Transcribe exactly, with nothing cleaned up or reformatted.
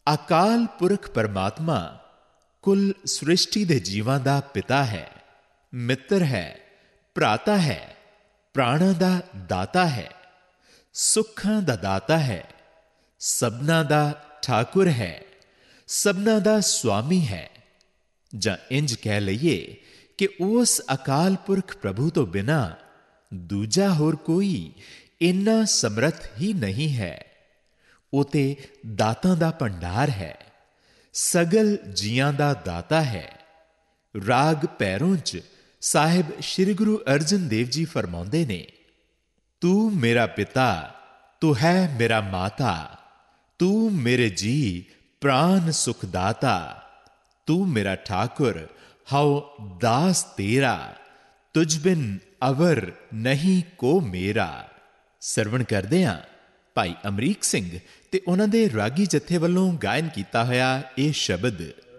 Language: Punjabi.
ਅਕਾਲ ਪੁਰਖ ਪਰਮਾਤਮਾ ਕੁੱਲ ਸ੍ਰਿਸ਼ਟੀ ਦੇ ਜੀਵਾਂ ਦਾ ਪਿਤਾ ਹੈ, ਮਿੱਤਰ ਹੈ, ਭਰਾਤਾ ਹੈ, ਪ੍ਰਾਣਾਂ ਦਾ ਦਾਤਾ ਹੈ, ਸੁੱਖਾਂ ਦਾ ਦਾਤਾ ਹੈ, ਸਭਨਾਂ ਦਾ ਠਾਕੁਰ ਹੈ, ਸਭਨਾਂ ਦਾ ਸੁਆਮੀ ਹੈ। ਜਾਂ ਇੰਜ ਕਹਿ ਲਈਏ ਕਿ ਉਸ ਅਕਾਲ ਪੁਰਖ ਪ੍ਰਭੂ ਤੋਂ ਬਿਨਾ ਦੂਜਾ ਹੋਰ ਕੋਈ ਇੰਨਾ ਸਮਰੱਥ ਹੀ ਨਹੀਂ ਹੈ। ਉਹ ਤੇ ਦਾਤਾਂ ਦਾ ਭੰਡਾਰ ਹੈ, ਸਗਲ ਜੀਆਂ ਦਾ ਦਾਤਾ ਹੈ। ਰਾਗ ਪੈਰੋਂ 'ਚ ਸਾਹਿਬ ਸ਼੍ਰੀ ਗੁਰੂ ਅਰਜਨ ਦੇਵ ਜੀ ਫਰਮਾਉਂਦੇ ਨੇ, ਤੂੰ ਮੇਰਾ ਪਿਤਾ, ਤੂੰ ਹੈ ਮੇਰਾ ਮਾਤਾ, ਤੂੰ ਮੇਰੇ ਜੀ ਪ੍ਰਾਨ ਸੁਖਦਾਤਾ, ਤੂੰ ਮੇਰਾ ਠਾਕੁਰ ਹਉ ਦਾਸ ਤੇਰਾ, ਤੁਝ ਬਿਨ ਅਵਰ ਨਹੀਂ ਕੋ ਮੇਰਾ। ਸਰਵਣ ਕਰਦੇ ਹਾਂ ਭਾਈ ਅਮਰੀਕ ਸਿੰਘ ਤੇ ਉਹਨਾਂ ਦੇ ਰਾਗੀ ਜਥੇ ਵੱਲੋਂ ਗਾਇਨ ਕੀਤਾ ਹੋਇਆ ਇਹ ਸ਼ਬਦ।